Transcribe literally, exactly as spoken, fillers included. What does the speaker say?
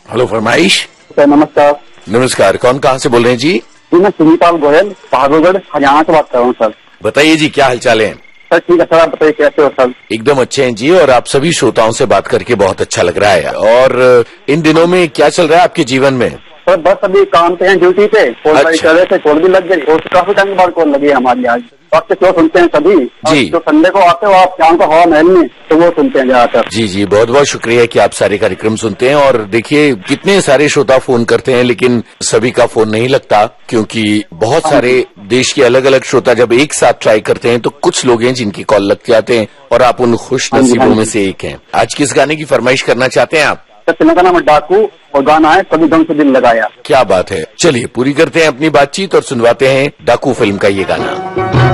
Hello फरमाइश। Sir नमस्कार। नमस्कार, कौन कहाँ से बोल रहे हैं जी? जी मैं सुनीपाल गोयल बहादुरगढ़ हरियाणा से बात कर रहा हूँ सर। बताइए जी, क्या हालचाल है? सर ठीक है सर, आप बताइए कैसे हो सर? एकदम अच्छे हैं जी, और आप सभी श्रोताओं से बात करके बहुत अच्छा लग रहा है। और इन दिनों में क्या चल रहा है आपके जीवन में? सर बस अभी काम पे हैं, ड्यूटी पे कॉल अच्छा। कर रहे थे, कॉल भी लग गई और काफी टाइम के बाद कॉल लगी है हमारी आज। आपके शो सुनते हैं सभी जी। जो संडे को आते हो आप शाम को हवा महल में, तो वो सुनते हैं ज्यादातर। जी जी, बहुत बहुत शुक्रिया कि आप सारे कार्यक्रम सुनते हैं। और देखिए कितने सारे श्रोता फोन करते हैं, लेकिन सभी का फोन नहीं लगता, क्योंकि बहुत सारे देश के अलग अलग श्रोता जब एक साथ ट्राई करते हैं तो कुछ लोग हैं जिनकी कॉल लग जाते हैं, और आप उन खुश नसीबों में से एक हैं। आज किस गाने की फरमाइश करना चाहते हैं आप? सर फिल्म का नाम है डाकू और गाना है कभी गम से दिल लगाया। क्या बात है, चलिए पूरी करते हैं अपनी बातचीत और सुनवाते हैं डाकू फिल्म का ये गाना।